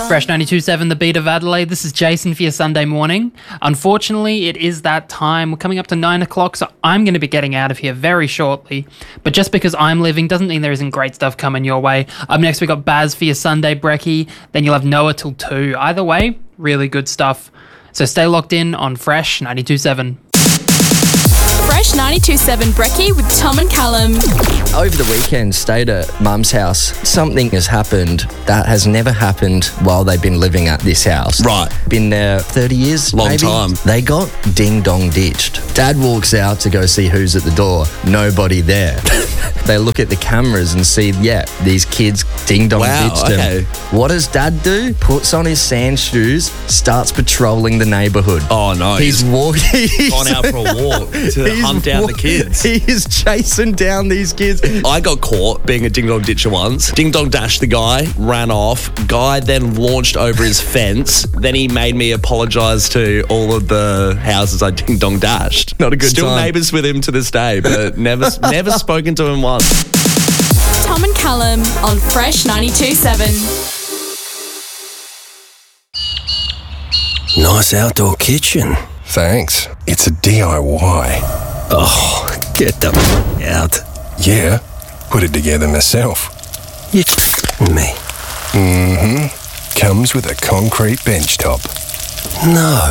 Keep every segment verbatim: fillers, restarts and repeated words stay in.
Fresh ninety-two point seven, the beat of Adelaide. This is Jason for your Sunday morning. Unfortunately, it is that time. We're coming up to nine o'clock, so I'm going to be getting out of here very shortly. But just because I'm leaving doesn't mean there isn't great stuff coming your way. Up next, we got Baz for your Sunday brekkie. Then you'll have Noah till two. Either way, really good stuff. So stay locked in on Fresh ninety-two point seven. Fresh ninety-two point seven brekkie with Tom and Callum. Over the weekend, stayed at Mum's house. Something has happened that has never happened while they've been living at this house. Right. Been there thirty years, Long maybe? time. They got ding-dong ditched. Dad walks out to go see who's at the door. Nobody there. They look at the cameras and see, yeah, these kids ding-dong Wow, ditched him. okay. What does Dad do? Puts on his sand shoes, starts patrolling the neighbourhood. Oh, no. He's, He's walking. gone out for a walk to He's hunt down wa- the kids. He is chasing down these kids. I got caught being a ding-dong ditcher once. Ding-dong dashed the guy, ran off. Guy then launched over his fence. Then he made me apologise to all of the houses I ding-dong dashed. Not a good Still time. neighbours with him to this day, but never never spoken to him once. Tom and Callum on Fresh ninety-two point seven. Nice outdoor kitchen. Thanks. It's a D I Y. Oh, get the f- out. Yeah, put it together myself. You f***ing me. Mm-hmm. Comes with a concrete bench top. No.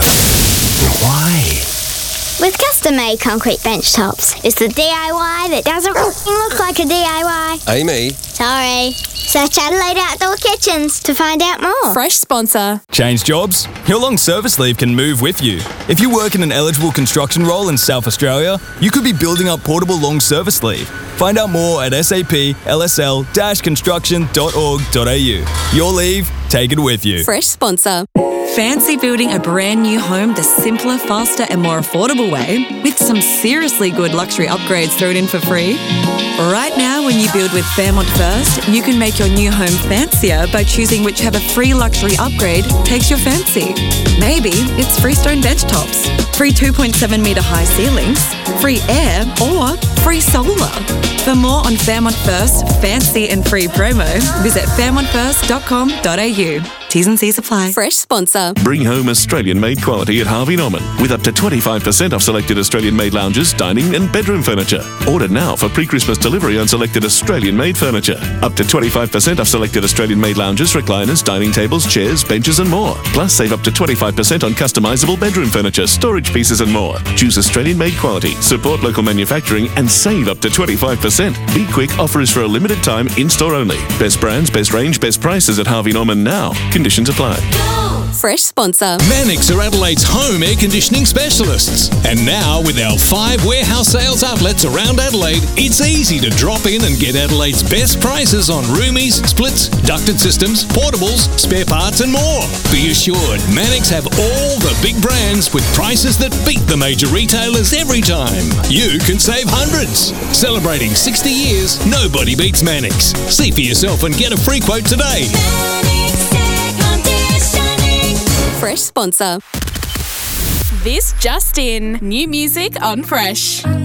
Why? With custom-made concrete bench tops, it's the D I Y that doesn't f***ing look like a D I Y. Amy. Sorry. Search Adelaide Outdoor Kitchens to find out more. Fresh sponsor. Change jobs? Your long service leave can move with you. If you work in an eligible construction role in South Australia, you could be building up portable long service leave. Find out more at saplsl construction dot org dot a u. Your leave, take it with you. Fresh sponsor. Fancy building a brand new home the simpler, faster and more affordable way with some seriously good luxury upgrades thrown in for free? Right now, when you build with Fairmont First, you can make your new home fancier by choosing whichever free luxury upgrade takes your fancy. Maybe it's freestone bench tops, free two point seven metre high ceilings, free air or free solar. For more on Fairmont First, fancy and free promo, visit fairmont first dot com dot a u. T's and C's apply. Fresh sponsor. Bring home Australian-made quality at Harvey Norman with up to twenty-five percent off selected Australian-made lounges, dining and bedroom furniture. Order now for pre-Christmas delivery on selected Australian-made furniture. Up to twenty-five percent off selected Australian-made lounges, recliners, dining tables, chairs, benches and more. Plus save up to twenty-five percent on customisable bedroom furniture, storage pieces and more. Choose Australian-made quality, support local manufacturing and save up to twenty-five percent. Be quick, offer is for a limited time, in-store only. Best brands, best range, best prices at Harvey Norman now. Conditions apply. Fresh sponsor. Mannix are Adelaide's home air conditioning specialists. And now, with our five warehouse sales outlets around Adelaide, it's easy to drop in and get Adelaide's best prices on roomies, splits, ducted systems, portables, spare parts and more. Be assured, Mannix have all the big brands with prices that beat the major retailers every time. You can save hundreds. Celebrating sixty years, nobody beats Mannix. See for yourself and get a free quote today. Fresh sponsor. This just in. New music on Fresh.